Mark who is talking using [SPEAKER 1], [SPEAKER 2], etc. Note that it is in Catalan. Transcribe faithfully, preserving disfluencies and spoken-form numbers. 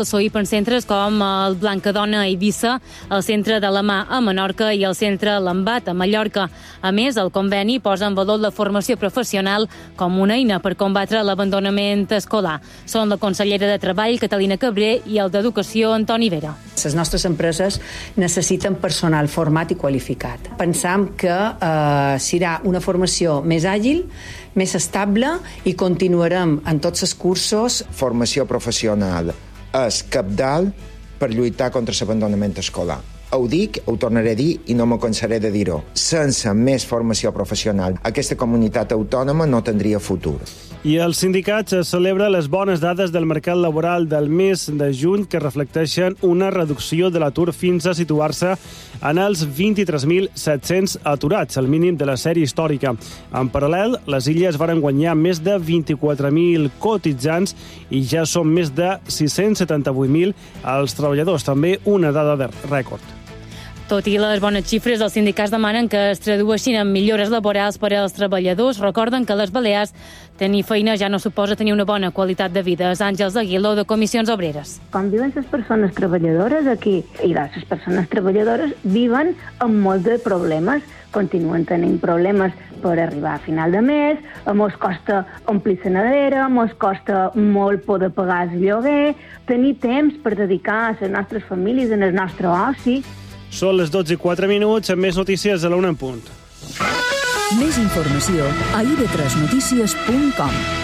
[SPEAKER 1] S'oïpen centres com el Blancadona a Eivissa, el centre de la Mà a Menorca i el centre Lambat a Mallorca. A més, el conveni posa en valor la formació professional com una eina per combatre l'abandonament escolar. Són la consellera de Treball, Catalina Cabré, i el d'Educació, Antoni Vera.
[SPEAKER 2] Les nostres empreses necessiten personal format i qualificat. Pensam que eh, serà una formació més àgil, més estable i continuarem en tots els cursos.
[SPEAKER 3] Formació professional és cabdal per lluitar contra l'abandonament escolar. Ho dic, ho tornaré a dir i no m'ho cansaré de dir-ho. Sense més formació professional, aquesta comunitat autònoma no tindria futur.
[SPEAKER 4] I el sindicat celebra les bones dades del mercat laboral del mes de juny que reflecteixen una reducció de l'atur fins a situar-se en els vint-i-tres mil set-cents aturats, el mínim de la sèrie històrica. En paral·lel, les Illes varen guanyar més de vint-i-quatre mil cotitzants i ja són més de sis-cents setanta-vuit mil els treballadors, també una dada de rècord.
[SPEAKER 1] Tot i les bones xifres, els sindicats demanen que es tradueixin en millores laborals per als treballadors. Recorden que a les Balears tenir feina ja no suposa tenir una bona qualitat de vida. És Àngels Aguiló, de Comissions Obreres.
[SPEAKER 5] Com viuen les persones treballadores aquí, i les persones treballadores viuen amb molts de problemes, continuen tenint problemes per arribar a final de mes, mos costa omplir la nevera, mos costa molt poder pagar el lloguer, tenir temps per dedicar a les nostres famílies, en el nostre oci.
[SPEAKER 4] Són les dotze i quatre minuts, amb més notícies a la una en punt.
[SPEAKER 6] Més informació a i ve tres notícies punt com.